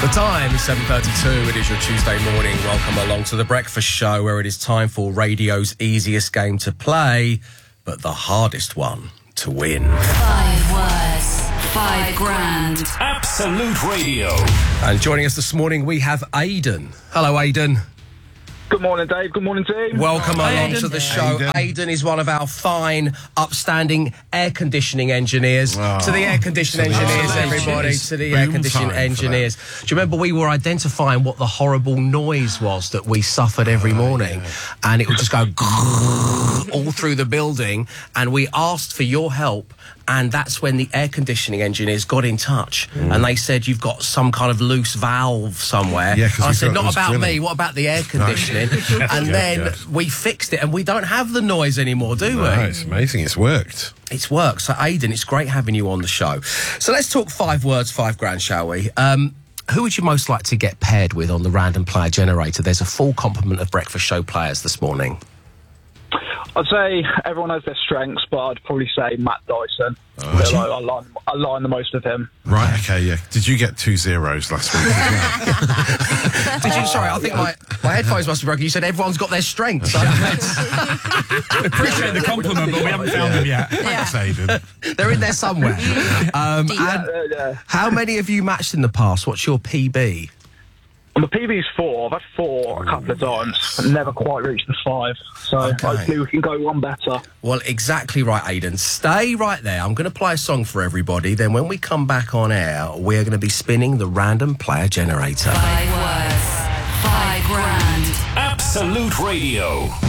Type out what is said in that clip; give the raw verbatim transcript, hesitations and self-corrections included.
The time is seven thirty-two. It is your Tuesday morning. Welcome along to The Breakfast Show, where it is time for radio's easiest game to play, but the hardest one to win. Five words, five grand. Absolute Radio. And joining us this morning, we have Aidan. Hello, Aidan. Good morning, Dave. Good morning, team. Welcome Hi, along Aidan. to the show. Aidan. Aidan is one of our fine, upstanding air conditioning engineers. Oh, to the air conditioning to the engineers, air everybody. conditioners. To the Boom air conditioning time for engineers. Do you remember we were identifying what the horrible noise was that we suffered every morning? And it would just go all through the building. And we asked for your help. And that's when the air conditioning engineers got in touch. Mm. And they said, you've got some kind of loose valve somewhere. Yeah, 'cause I we said, thought it not was about drilling. me, what about the air conditioning? And Yeah, then yeah. we fixed it, and we don't have the noise anymore, do we? No, it's amazing. It's worked. It's worked. So, Aidan, it's great having you on the show. So let's talk five words, five grand, shall we? Um, who would you most like to get paired with on the random player generator? There's a full complement of Breakfast Show players this morning. I'd say everyone has their strengths, but I'd probably say Matt Dyson. Oh, I, would feel you? like I, line, I line the most with him. Right, okay, yeah. Did you get two zeros last week as well? Did you? Sorry, I think my, my headphones must be broken. You said everyone's got their strengths. Appreciate the compliment, but we haven't found them yet. Thanks, Aidan. They're in there somewhere. Um, and Uh, yeah. how many have you matched in the past? What's your P B? My P B's four. I've had four a couple of times, but never quite reached the five. So Okay. hopefully we can go one better. Well, exactly right, Aidan. Stay right there. I'm going to play a song for everybody. Then when we come back on air, we're going to be spinning the random player generator. Five words, five grand. Absolute Radio.